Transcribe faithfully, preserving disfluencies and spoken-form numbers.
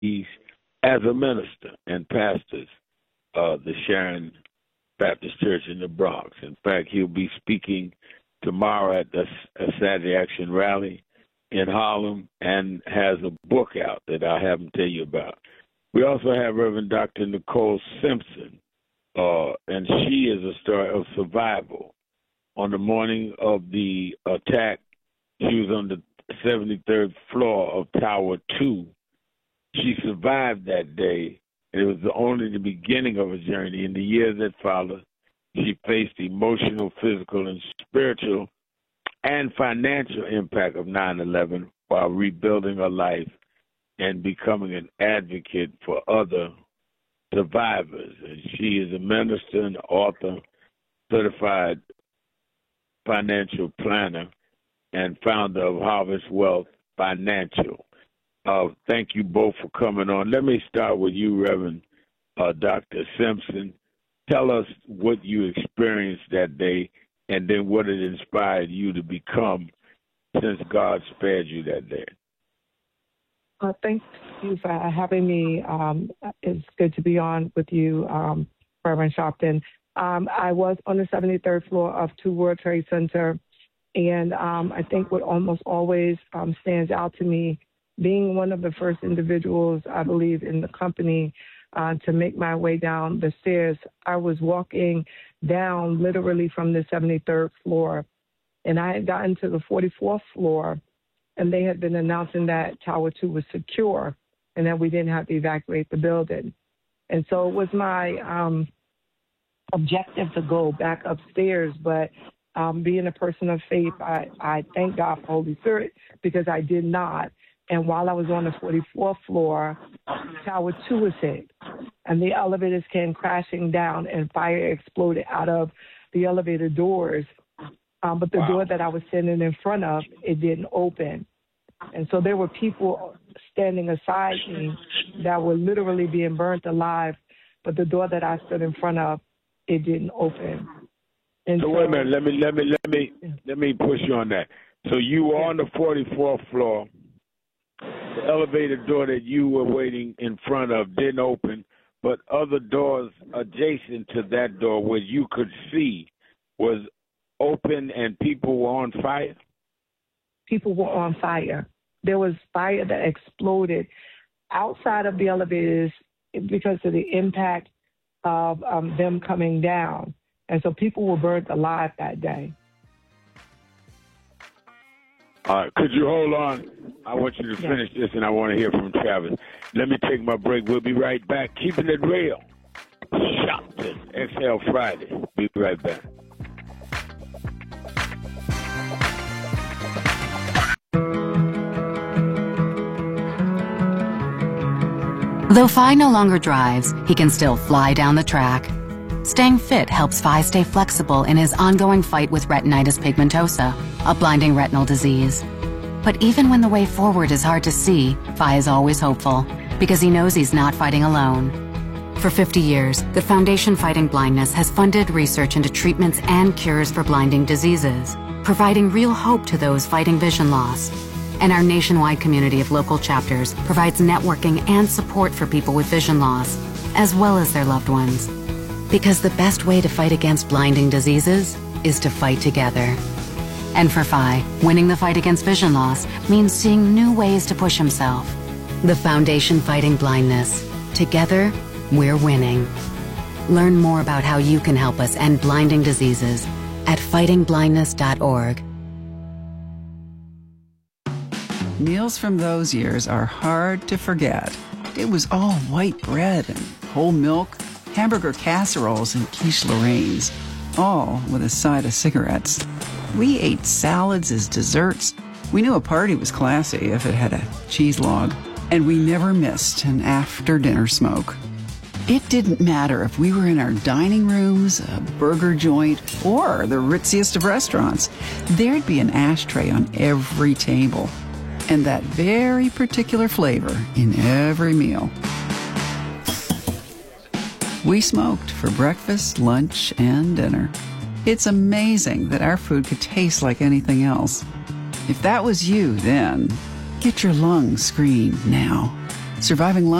as a minister and pastors uh, the Sharon Baptist Church in the Bronx. In fact, he'll be speaking tomorrow at the a Saturday Action Rally in Harlem and has a book out that I'll have him tell you about. We also have Reverend Doctor Nicole Simpson, uh, and she is a story of survival. On the morning of the attack, she was on the seventy-third floor of Tower two. She survived that day. It was only the beginning of a journey. In the years that followed, she faced emotional, physical, and spiritual and financial impact of nine eleven while rebuilding her life and becoming an advocate for other survivors. And she is a minister and author, certified financial planner, and founder of Harvest Wealth Financial. Uh, thank you both for coming on. Let me start with you, Reverend uh, Doctor Simpson. Tell us what you experienced that day and then what it inspired you to become since God spared you that day. Uh, thank you for having me. Um, it's good to be on with you, um, Reverend Sharpton. Um, I was on the seventy-third floor of Two World Trade Center, and um, I think what almost always um, stands out to me, being one of the first individuals, I believe, in the company uh, to make my way down the stairs, I was walking down literally from the seventy-third floor, and I had gotten to the forty-fourth floor, and they had been announcing that Tower two was secure and that we didn't have to evacuate the building. And so it was my um, objective to go back upstairs, but um, being a person of faith, I, I thank God for Holy Spirit because I did not. And while I was on the forty-fourth floor, Tower two was hit, and the elevators came crashing down, and fire exploded out of the elevator doors. Um, but the wow. door that I was standing in front of, it didn't open. And so there were people standing aside me that were literally being burnt alive, but the door that I stood in front of, it didn't open. And so, so wait a minute, let me let me let me let me push you on that. So you were on the forty-fourth floor. The elevator door that you were waiting in front of didn't open, but other doors adjacent to that door where you could see was open and people were on fire? People were on fire. There was fire that exploded outside of the elevators because of the impact of um, them coming down. And so people were burned alive that day. All right, could you hold on? I want you to finish yes. this, and I want to hear from Travis. Let me take my break. We'll be right back. Keeping it real. Sharpton, Exhale Friday. Be right back. Though Phi no longer drives, he can still fly down the track. Staying fit helps Phi stay flexible in his ongoing fight with retinitis pigmentosa, a blinding retinal disease. But even when the way forward is hard to see, Phi is always hopeful, because he knows he's not fighting alone. For fifty years, the Foundation Fighting Blindness has funded research into treatments and cures for blinding diseases, providing real hope to those fighting vision loss. And our nationwide community of local chapters provides networking and support for people with vision loss, as well as their loved ones. Because the best way to fight against blinding diseases is to fight together. And for Phi, winning the fight against vision loss means seeing new ways to push himself. The Foundation Fighting Blindness. Together, we're winning. Learn more about how you can help us end blinding diseases at fighting blindness dot org. Meals from those years are hard to forget. It was all white bread and whole milk, hamburger casseroles and quiche Lorraine's, all with a side of cigarettes. We ate salads as desserts. We knew a party was classy if it had a cheese log, and we never missed an after-dinner smoke. It didn't matter if we were in our dining rooms, a burger joint, or the ritziest of restaurants. There'd be an ashtray on every table, and that very particular flavor in every meal. We smoked for breakfast, lunch, and dinner. It's amazing that our food could taste like anything else. If that was you then, get your lungs screened now. Surviving